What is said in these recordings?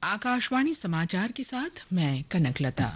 आकाशवाणी समाचार के साथ मैं कनकलता।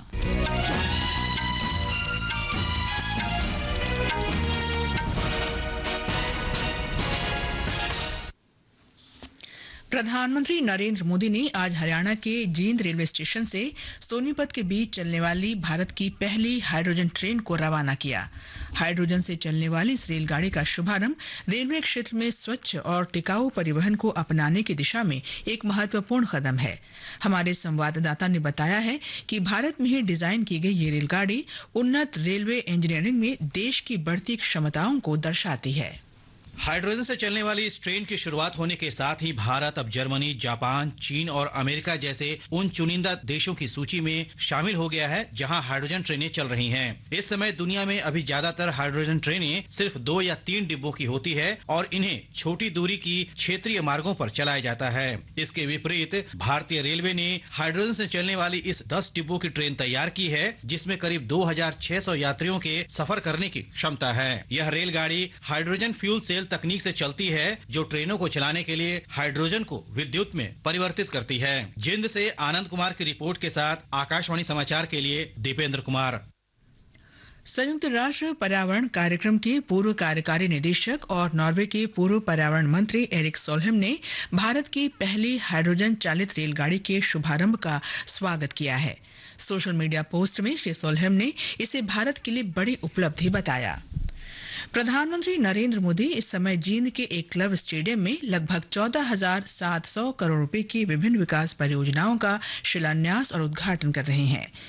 प्रधानमंत्री नरेंद्र मोदी ने आज हरियाणा के जींद रेलवे स्टेशन से सोनीपत के बीच चलने वाली भारत की पहली हाइड्रोजन ट्रेन को रवाना किया। हाइड्रोजन से चलने वाली इस रेलगाड़ी का शुभारंभ रेलवे क्षेत्र में स्वच्छ और टिकाऊ परिवहन को अपनाने की दिशा में एक महत्वपूर्ण कदम है। हमारे संवाददाता ने बताया है कि भारत में ही डिजाइन की गई ये रेलगाड़ी उन्नत रेलवे इंजीनियरिंग में देश की बढ़ती क्षमताओं को दर्शाती है। हाइड्रोजन से चलने वाली इस ट्रेन की शुरुआत होने के साथ ही भारत अब जर्मनी, जापान, चीन और अमेरिका जैसे उन चुनिंदा देशों की सूची में शामिल हो गया है जहां हाइड्रोजन ट्रेनें चल रही हैं। इस समय दुनिया में अभी ज्यादातर हाइड्रोजन ट्रेनें सिर्फ 2 या 3 डिब्बों की होती है और इन्हें छोटी दूरी की क्षेत्रीय मार्गों पर चलाया जाता है। इसके विपरीत भारतीय रेलवे ने हाइड्रोजन से चलने वाली इस 10 डिब्बों की ट्रेन तैयार की है, जिसमें करीब 2600 यात्रियों के सफर करने की क्षमता है। यह रेलगाड़ी हाइड्रोजन फ्यूल सेल तकनीक से चलती है, जो ट्रेनों को चलाने के लिए हाइड्रोजन को विद्युत में परिवर्तित करती है। जिंद से आनंद कुमार की रिपोर्ट के साथ आकाशवाणी समाचार के लिए दीपेंद्र कुमार। संयुक्त राष्ट्र पर्यावरण कार्यक्रम के पूर्व कार्यकारी निदेशक और नॉर्वे के पूर्व पर्यावरण मंत्री एरिक सोलहेम ने भारत की पहली हाइड्रोजन चालित रेलगाड़ी के शुभारंभ का स्वागत किया है। सोशल मीडिया पोस्ट में श्री सोलहेम ने इसे भारत के लिए बड़ी उपलब्धि बताया। प्रधानमंत्री नरेंद्र मोदी इस समय जींद के एक क्लब स्टेडियम में लगभग 14,700 करोड़ रुपए की विभिन्न विकास परियोजनाओं का शिलान्यास और उद्घाटन कर रहे हैं।